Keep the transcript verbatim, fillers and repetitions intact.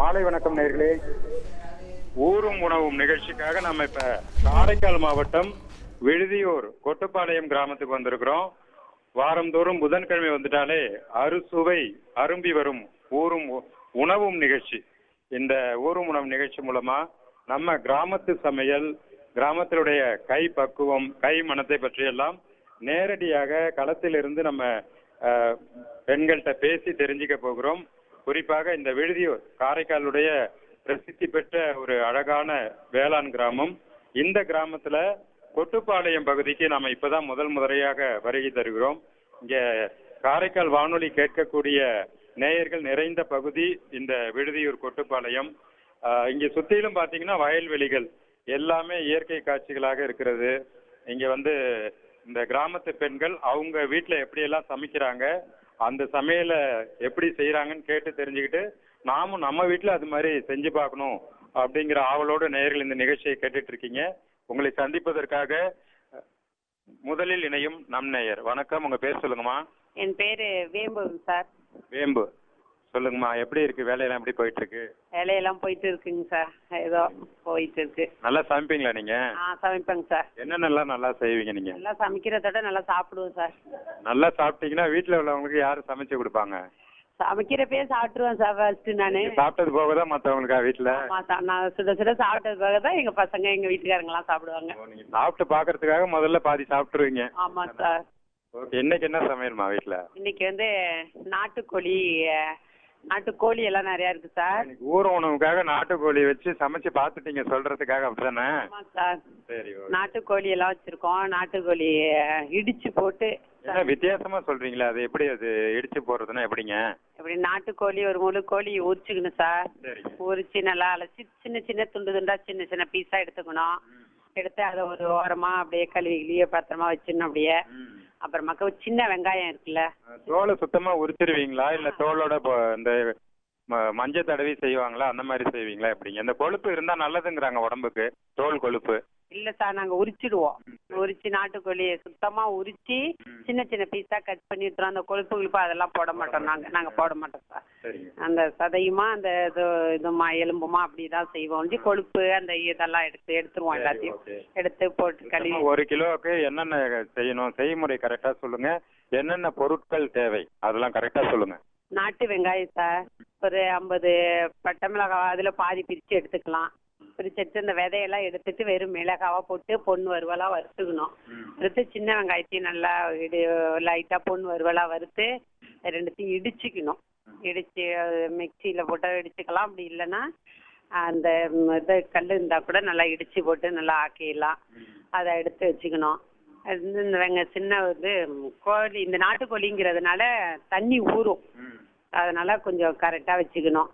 மாலை வணக்கம் நேயர்களே. ஊரும் உணவும் நிகழ்ச்சிக்காக நம்ம இப்ப காரைக்கால் மாவட்டம் விழுதியூர் கொட்டுப்பாளையம் கிராமத்துக்கு வந்திருக்கிறோம். வாரந்தோறும் புதன்கிழமை வந்துட்டாலே அறுசுவை அரும்பி வரும் ஊரும் உணவும் நிகழ்ச்சி. இந்த ஊரும் உணவு நிகழ்ச்சி மூலமா நம்ம கிராமத்து சமையல், கிராமத்தினுடைய கை பக்குவம், கை மனத்தை பற்றியெல்லாம் நேரடியாக களத்திலிருந்து நம்ம பெண்கள்கிட்ட பேசி தெரிஞ்சுக்க போகிறோம். குறிப்பாக இந்த விழுதியூர் காரைக்காலுடைய பிரசித்தி பெற்ற ஒரு அழகான வேளாண் கிராமம். இந்த கிராமத்துல கொட்டுப்பாளையம் பகுதிக்கு நாம இப்பதான் முதல் முறையாக வருகை தருகிறோம். இங்க காரைக்கால் வானொலி கேட்கக்கூடிய நேயர்கள் நிறைந்த பகுதி இந்த விழுதியூர் கொட்டுப்பாளையம். ஆஹ் இங்க சுத்திலும் பாத்தீங்கன்னா வயல்வெளிகள் எல்லாமே இயற்கை காட்சிகளாக இருக்கிறது. இங்க வந்து இந்த கிராமத்து பெண்கள் அவங்க வீட்டுல எப்படி எல்லாம் சமைக்கிறாங்க, அந்த சமையலை எப்படி செய்யறாங்கன்னு கேட்டு தெரிஞ்சுக்கிட்டு நாமும் நம்ம வீட்டுல அது மாதிரி செஞ்சு பார்க்கணும் அப்படிங்கிற ஆவலோடு நேயர்கள் இந்த நிகழ்ச்சியை கேட்டுட்டு இருக்கீங்க. உங்களை சந்திப்பதற்காக முதலில் இணையும் நம் நேயர். வணக்கம், உங்க பேர் சொல்லுங்கம்மா. என் பேரு வேம்பு சார். வேம்பு, சொல்லுங்கம்மா. எப்படி இருக்கு வேலையெல்லாம், எப்படி போயிட்டு இருக்கு? வேலையெல்லாம் போயிட்டு இருக்குங்க சார், ஏதோ போயிட்டு இருக்கு. நல்லா சமைப்பீங்களா நீங்க? ஆ சமைப்பேங்க சார். என்னென்னலாம் நல்லா செய்வீங்க நீங்க? நல்லா சமைக்கிறதோட நல்லா சாப்பிடுவோம் சார். நல்லா சாப்பிட்டீங்கன்னா வீட்டுல உள்ளவங்களுக்கு யாரு சமைச்சு கொடுப்பாங்க? சமைக்கிறப்பே சாப்பிட்டுருவேன் சார். ஃபர்ஸ்ட் நானு சாப்பிட்டது போக தான் மத்தவங்களுக்கா வீட்டுல? நான் சுட சுட சாப்பிட்டது போக தான் எங்க பசங்க எங்க வீட்டுக்காரங்க எல்லாம் சாப்பிடுவாங்க. நீங்க சாப்பிட்டு பாக்குறதுக்காக முதல்ல பாதி சாப்பிட்டுருவீங்க. ஆமா சார். ஓகே, இன்னைக்கு என்ன சமையல்மா வீட்டுல? இன்னைக்கு வந்து நாட்டுக்கோழி, நாட்டுக்கோழி எல்லாம் நிறைய இருக்கு சார். ஊர் உணவுக்காக நாட்டுக்கோழி வச்சு சமைச்சு பாத்துட்டீங்க சொல்றதுக்காக, அப்படித்தானே? ஆமா சார். சரி, நாட்டுக்கோழி எல்லாம் வச்சிருக்கோம். நாட்டுக்கோழி இடிச்சு போட்டு. வித்தியாசமா சொல்றீங்களா? அது எப்படி, அது இடிச்சு போடுறதுன்னா எப்படிங்க? இப்படி நாட்டுக்கோழி ஒரு முழு கோழி உரிச்சுக்கணும் சார். உரிச்சு நல்லா அலசி சின்ன சின்ன துண்டு துண்டா சின்ன சின்ன பீஸா எடுத்துக்கணும். எடுத்து அதை ஒரு ஓரமா அப்படியே கழுவி கிளிய பத்திரமா வச்சிடணும். அப்படியே அப்புறமாக்க சின்ன வெங்காயம் இருக்குல்ல, தோலை சுத்தமா உரிச்சிருவீங்களா இல்ல தோலோட இந்த மஞ்சள் தடவி செய்வாங்களா, அந்த மாதிரி செய்வீங்களா எப்படிங்க? இந்த கொழுப்பு இருந்தா நல்லதுங்கிறாங்க உடம்புக்கு, தோல் கொழுப்பு. இல்ல சார், நாங்க உரிச்சிடுவோம். உரிச்சு நாட்டுக்கோழியை சுத்தமா உரிச்சு சின்ன சின்ன பீஸா கட் பண்ணிட்டுறோம். அந்த கொழுப்பு கொழுப்பு அதெல்லாம் போட மாட்டோம். நாங்க நாங்க போட மாட்டோம் சார். அந்த சதையுமா அந்த இது இதுமா எலும்புமா அப்படிதான் செய்வோம். கொழுப்பு அந்த இதெல்லாம் எடுத்து எடுத்துருவோம். எல்லாத்தையும் எடுத்து போட்டு கழுவி. ஒரு கிலோவுக்கு என்னென்ன செய்யணும், செய்முறை கரெக்டா சொல்லுங்க. என்னென்ன பொருட்கள் தேவை அதெல்லாம் கரெக்டா சொல்லுங்க. நாட்டு வெங்காயம் சார் ஒரு ஐம்பது, பட்டை மிளகாய் அதுல பாதி பிரிச்சு எடுத்துக்கலாம். பிரிச்சு எடுத்து இந்த விதையெல்லாம் எடுத்துட்டு வெறும் மிளகாவா போட்டு பொண்ணு வறுவலா வறுத்துக்கணும். வறுத்து சின்ன வெங்காயத்தையும் நல்லா இடி லைட்டா பொண்ணு வறுவலா வறுத்து ரெண்டுத்தையும் இடிச்சுக்கணும். இடிச்சு மிக்சியில போட்டு இடிச்சுக்கலாம். அப்படி இல்லைன்னா அந்த இது கல் இருந்தா கூட நல்லா இடிச்சு போட்டு நல்லா ஆக்கிடலாம். அதை எடுத்து வச்சுக்கணும். இந்த வெங்க சின்ன இது கோழி, இந்த நாட்டுக்கோழிங்கிறதுனால தண்ணி ஊறும், அதனால கொஞ்சம் கரெக்டா வச்சுக்கணும்.